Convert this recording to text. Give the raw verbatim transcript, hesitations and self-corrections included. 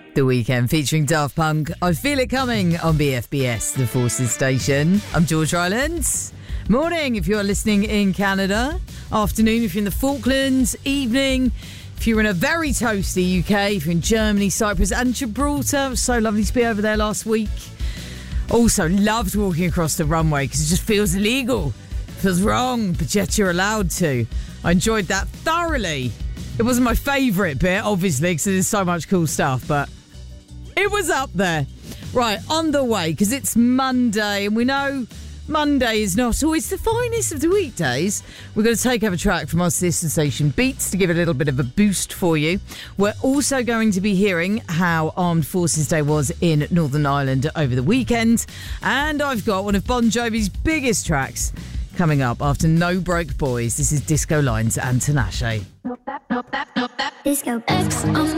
The Weekend featuring Daft Punk. I Feel It Coming on B F B S, the Forces station. I'm George Rylands. Morning if you're listening in Canada. Afternoon if you're in the Falklands. Evening if you're in a very toasty U K. If you're in Germany, Cyprus and Gibraltar. It was so lovely to be over there last week. Also loved walking across the runway because it just feels illegal. It feels wrong, but yet you're allowed to. I enjoyed that thoroughly. It wasn't my favourite bit, obviously, because there's so much cool stuff, but it was up there. Right, on the way, because it's Monday, and we know Monday is not always the finest of the weekdays. We're going to take over a track from our sister station, Beats, to give it a little bit of a boost for you. We're also going to be hearing how Armed Forces Day was in Northern Ireland over the weekend. And I've got one of Bon Jovi's biggest tracks coming up after No Broke Boys. This is Disco Lines and Tinashe. Disco X on